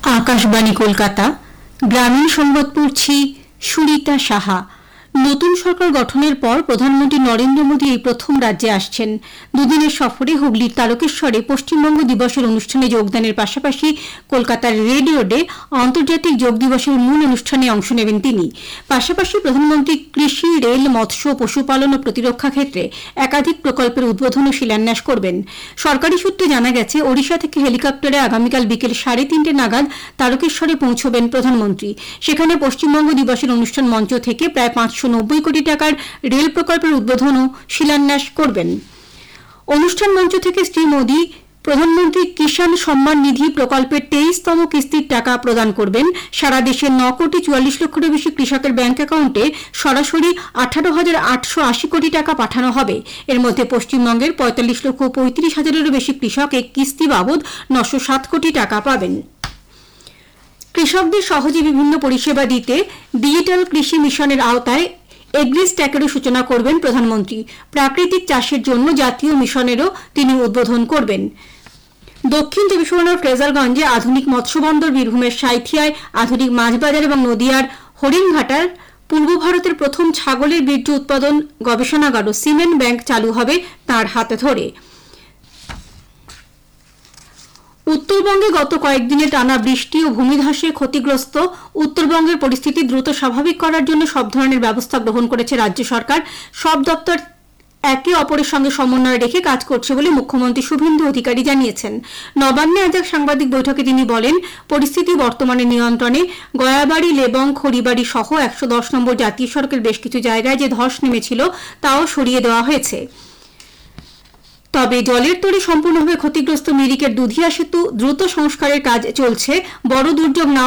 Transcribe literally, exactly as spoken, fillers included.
আকাশবাণী কলকাতা। গ্রামীণ সংবাদ পড়ছি সুরিতা সাহা। নতুন সরকার গঠনের পর প্রধানমন্ত্রী নরেন্দ্র মোদী এই প্রথম রাজ্যে আসছেন। দুদিনের সফরে হুগলির তারকেশ্বরে পশ্চিমবঙ্গ দিবসের অনুষ্ঠানে যোগদানের পাশাপাশি কলকাতার রেড রোডে আন্তর্জাতিক যোগ দিবসের মূল অনুষ্ঠানে অংশ নেবেন তিনি। পাশাপাশি প্রধানমন্ত্রী কৃষি, রেল, মৎস্য, পশুপালন ও প্রতিরক্ষা ক্ষেত্রে একাধিক প্রকল্পের উদ্বোধন ও শিলান্যাস করবেন। সরকারি সূত্রে জানা গেছে, ওড়িশা থেকে হেলিকপ্টারে আগামীকাল বিকেল সাড়ে তিনটে নাগাদ তারকেশ্বরে পৌঁছবেন প্রধানমন্ত্রী। সেখানে পশ্চিমবঙ্গ দিবসের অনুষ্ঠান মঞ্চ থেকে প্রায় পাঁচশো নব্বই কোটি টাকার রেল প্রকল্পের উদ্বোধন ও শিলান্যাস করবেন। অনুষ্ঠান মঞ্চ থেকে শ্রী মোদী প্রধানমন্ত্রী কিষাণ সম্মান নিধি প্রকল্পের তেইশতম কিস্তির টাকা প্রদান করবেন। সারা দেশে ন কোটি চুয়াল্লিশ লক্ষের বেশি কৃষকের ব্যাংক অ্যাকাউন্টে সরাসরি আঠারো হাজার আটশো আশি কোটি টাকা পাঠানো হবে। এর মধ্যে পশ্চিমবঙ্গের পঁয়তাল্লিশ লক্ষ পঁয়ত্রিশ হাজারেরও বেশি কৃষক এই কিস্তি বাবদ নশো সাত কোটি টাকা পাবেন। কৃষকদের সহজে বিভিন্ন পরিষেবা দিতে ডিজিটাল কৃষি মিশনের আওতায় এগ্রি স্ট্যাকেরও সূচনা করবেন প্রধানমন্ত্রী। প্রাকৃতিক চাষের জন্য জাতীয় মিশনেরও তিনি উদ্বোধন করবেন। দক্ষিণ চব্বিশ পরগনার ফ্রেজারগঞ্জে আধুনিক মৎস্যবন্দর, বীরভূমের সাঁইথিয়ায় আধুনিক মাছবাজার এবং নদিয়ার হরিণঘাটার পূর্ব ভারতের প্রথম ছাগলের বীর্য উৎপাদন গবেষণাগার ও সিমেন্ট ব্যাংক চালু হবে তাঁর হাতে ধরে। উত্তরবঙ্গে গত কয়েকদিনে টানা বৃষ্টি ও ভূমিধসে ক্ষতিগ্রস্ত উত্তরবঙ্গের পরিস্থিতি দ্রুত স্বাভাবিক করার জন্য সব ধরনের ব্যবস্থা গ্রহণ করেছে রাজ্য সরকার। সব দপ্তর একে অপরের সঙ্গে সমন্বয় রেখে কাজ করছে বলে মুখ্যমন্ত্রী শুভেন্দু অধিকারী জানিয়েছেন। নবান্নে আজ এক সাংবাদিক বৈঠকে তিনি বলেন, পরিস্থিতি বর্তমানে নিয়ন্ত্রণে। গয়াবাড়ি, লেবং, খড়িবাড়ি সহ একশো দশ নম্বর জাতীয় সড়কের বেশ কিছু জায়গায় যে ধস নেমেছিল তাও সরিয়ে দেওয়া হয়েছে। তবে জলের তরে সম্পূর্ণভাবে ক্ষতিগ্রস্ত মিরিকের দুধিয়া সেতু দ্রুত সংস্কারের কাজ চলছে। বড় দুর্যোগ না